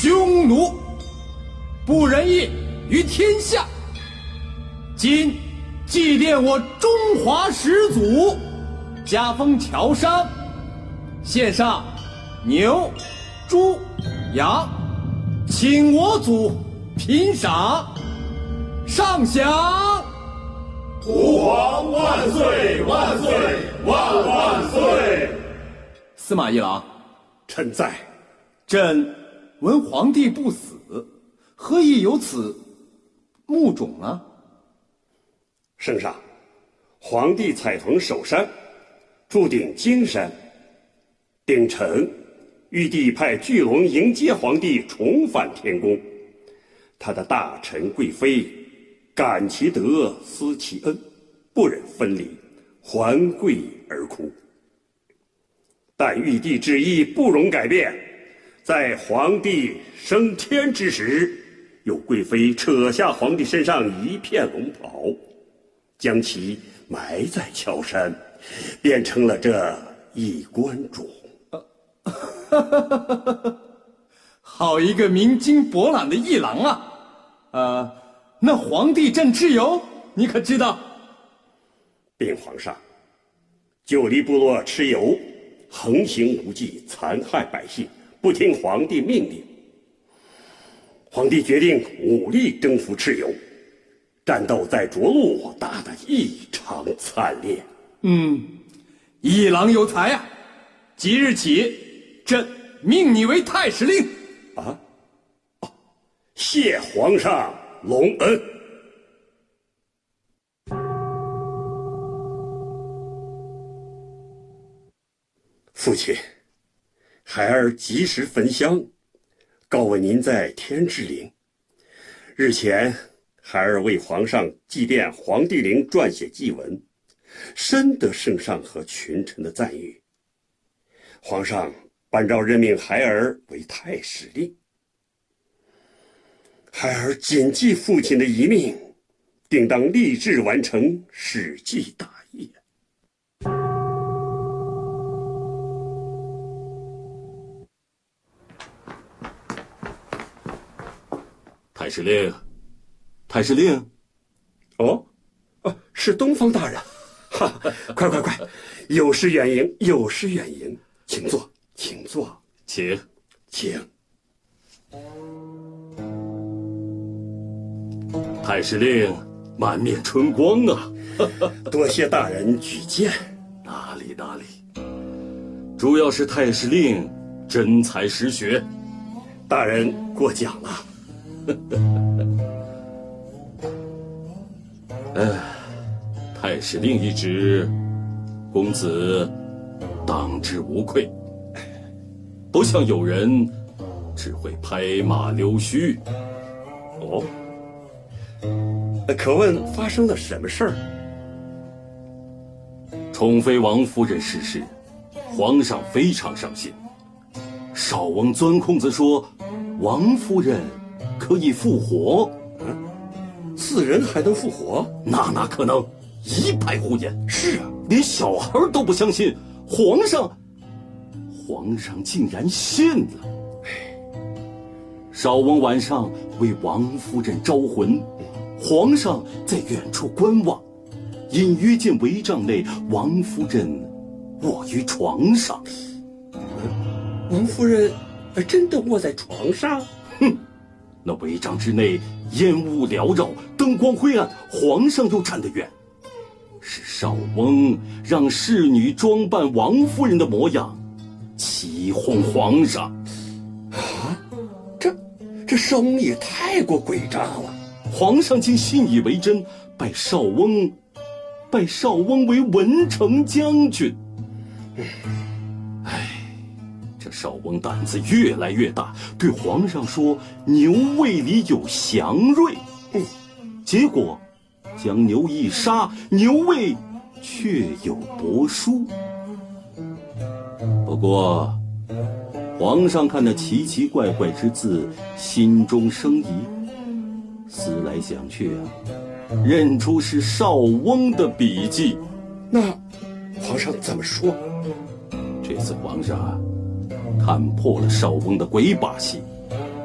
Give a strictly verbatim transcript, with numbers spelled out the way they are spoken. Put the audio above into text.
匈奴，不仁义于天下。今祭奠我中华始祖，加封侨商，献上牛、猪、羊，请我祖品赏。上享。 吾皇万岁万岁万万岁！ 司马懿郎， 臣在。 朕闻皇帝不死，何以有此墓冢呢？ 圣上，皇帝采封首山，筑鼎金山。鼎晨，玉帝派巨龙迎接皇帝重返天宫，他的大臣贵妃感其德，思其恩，不忍分离，环跪而哭。但玉帝旨意不容改变，在皇帝升天之时，有贵妃扯下皇帝身上一片龙袍，将其埋在乔山，变成了这一棺冢。 好一个明经博览的议郎啊！呃，那皇帝朕蚩尤，你可知道？ 禀皇上，九黎部落蚩尤横行无忌，残害百姓，不听皇帝命令。皇帝决定武力征服蚩尤，战斗在涿鹿打得异常惨烈。 嗯，议郎有才啊！即日起，朕命你为太史令。 啊？哦，谢皇上隆恩。父亲，孩儿及时焚香，告问您在天之灵。日前，孩儿为皇上祭奠黄帝陵撰写祭文，深得圣上和群臣的赞誉。皇上颁诏任命孩儿为太史令。孩儿谨记父亲的遗命，定当立志完成史记大业。 太史令，太史令， 哦，哦，是东方大人，哈，快快快，有失远迎，有失远迎，请坐，请坐， 请， 请。 太史令满面春光啊！ 多谢大人举荐。 哪里哪里，主要是太史令真才实学， 大人过奖了。 哎，太史令一职，公子当之无愧，不像有人只会拍马溜须。 哦，可问发生了什么事儿？ 宠妃王夫人逝世，皇上非常伤心。少翁钻空子说，王夫人可以复活。 嗯，死人还能复活？ 那哪可能？一派胡言。 是啊， 连小孩都不相信，皇上，皇上竟然信了。少翁晚上为王夫人招魂，皇上在远处观望，隐约见帷帐内王夫人卧于床上。 王夫人真的卧在床上？ 哼，那帷帐之内烟雾缭绕，灯光灰暗，皇上又站得远，是少翁让侍女装扮王夫人的模样，起哄皇上。 啊，这这少翁也太过诡诈了。 皇上竟信以为真，拜少翁拜少翁为文成将军。唉，这少翁胆子越来越大，对皇上说牛胃里有祥瑞，嗯，结果将牛一杀，牛胃却有帛书。不过皇上看那奇奇怪怪之字，心中生疑，思来想去啊，认出是少翁的笔迹。 那皇上怎么说？ 这次皇上啊，看破了少翁的鬼把戏，